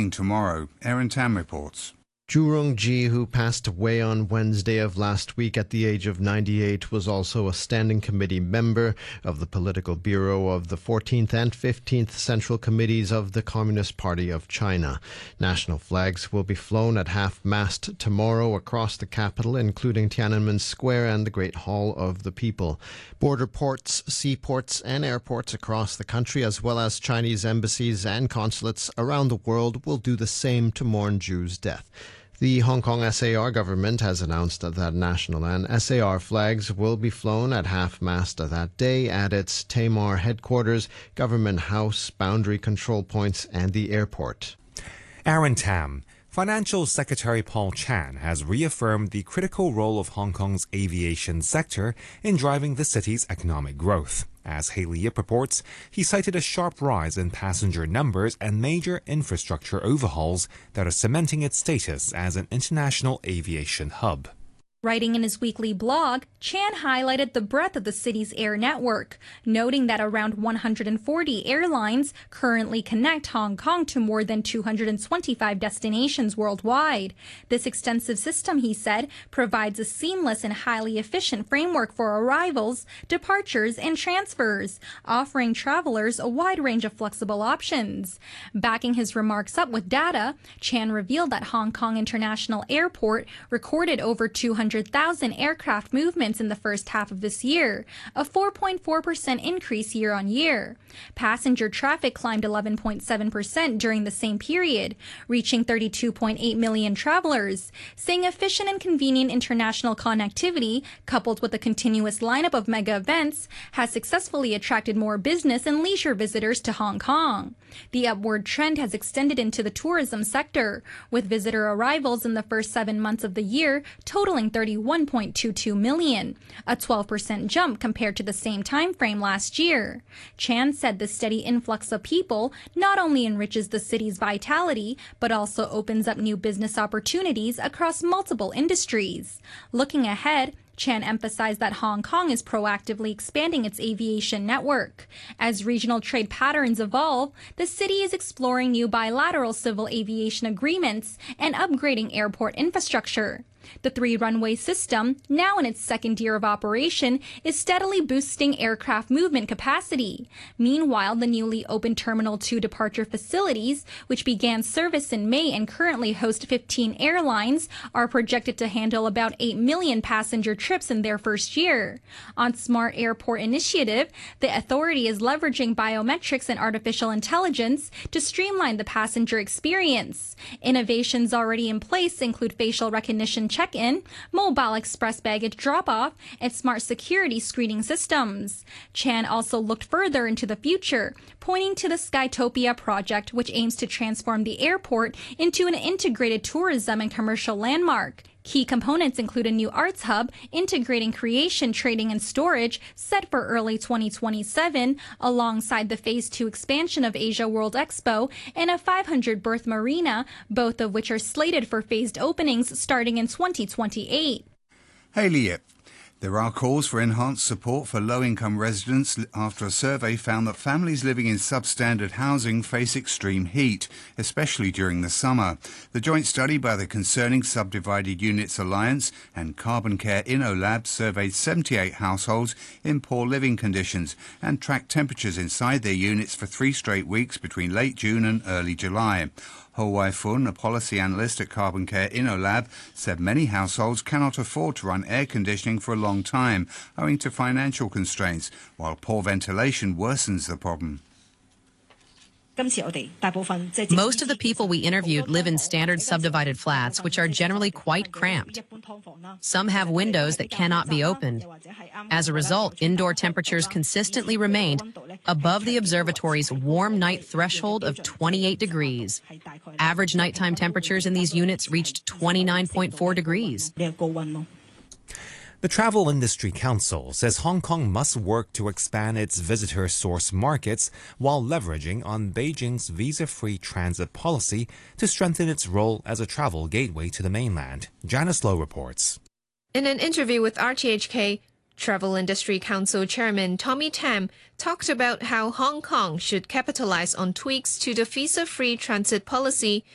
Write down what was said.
Beijing tomorrow. Aaron Tam reports. Zhu Rongji, who passed away on Wednesday of last week at the age of 98, was also a standing committee member of the Political Bureau of the 14th and 15th Central Committees of the Communist Party of China. National flags will be flown at half-mast tomorrow across the capital, including Tiananmen Square and the Great Hall of the People. Border ports, seaports, and airports across the country, as well as Chinese embassies and consulates around the world, will do the same to mourn Zhu's death. The Hong Kong SAR government has announced that national and SAR flags will be flown at half-mast that day at its Tamar headquarters, Government House, boundary control points, and the airport. Aaron Tam. Financial Secretary Paul Chan has reaffirmed the critical role of Hong Kong's aviation sector in driving the city's economic growth. As Haley Yip reports, he cited a sharp rise in passenger numbers and major infrastructure overhauls that are cementing its status as an international aviation hub. Writing in his weekly blog, Chan highlighted the breadth of the city's air network, noting that around 140 airlines currently connect Hong Kong to more than 225 destinations worldwide. This extensive system, he said, provides a seamless and highly efficient framework for arrivals, departures, and transfers, offering travelers a wide range of flexible options. Backing his remarks up with data, Chan revealed that Hong Kong International Airport recorded over 200,000 aircraft movements in the first half of this year, a 4.4% increase year-on-year. Passenger traffic climbed 11.7% during the same period, reaching 32.8 million travelers, saying efficient and convenient international connectivity, coupled with a continuous lineup of mega events, has successfully attracted more business and leisure visitors to Hong Kong. The upward trend has extended into the tourism sector, with visitor arrivals in the first 7 months of the year totaling 31.22 million, a 12% jump compared to the same time frame last year. Chan said the steady influx of people not only enriches the city's vitality, but also opens up new business opportunities across multiple industries. Looking ahead, Chan emphasized that Hong Kong is proactively expanding its aviation network. As regional trade patterns evolve, the city is exploring new bilateral civil aviation agreements and upgrading airport infrastructure. The three-runway system, now in its second year of operation, is steadily boosting aircraft movement capacity. Meanwhile, the newly opened Terminal 2 departure facilities, which began service in May and currently host 15 airlines, are projected to handle about 8 million passenger trips in their first year. On Smart Airport Initiative, the authority is leveraging biometrics and artificial intelligence to streamline the passenger experience. Innovations already in place include facial recognition check-in, mobile express baggage drop-off, and smart security screening systems. Chan also looked further into the future, pointing to the Skytopia project, which aims to transform the airport into an integrated tourism and commercial landmark. Key components include a new arts hub, integrating creation, trading, and storage, set for early 2027, alongside the Phase 2 expansion of Asia World Expo and a 500-berth marina, both of which are slated for phased openings starting in 2028. Haley Yip. There are calls for enhanced support for low-income residents after a survey found that families living in substandard housing face extreme heat, especially during the summer. The joint study by the Concerning Subdivided Units Alliance and Carbon Care InnoLab surveyed 78 households in poor living conditions and tracked temperatures inside their units for 3 straight weeks between late June and early July. Ho Wai Fun, a policy analyst at Carbon Care InnoLab, said many households cannot afford to run air conditioning for a long time owing to financial constraints, while poor ventilation worsens the problem. Most of the people we interviewed live in standard subdivided flats, which are generally quite cramped. Some have windows that cannot be opened. As a result, indoor temperatures consistently remained above the observatory's warm night threshold of 28 degrees. Average nighttime temperatures in these units reached 29.4 degrees. The Travel Industry Council says Hong Kong must work to expand its visitor source markets while leveraging on Beijing's visa-free transit policy to strengthen its role as a travel gateway to the mainland. Janice Lowe reports. In an interview with RTHK, Travel Industry Council Chairman Tommy Tam talked about how Hong Kong should capitalize on tweaks to the visa-free transit policy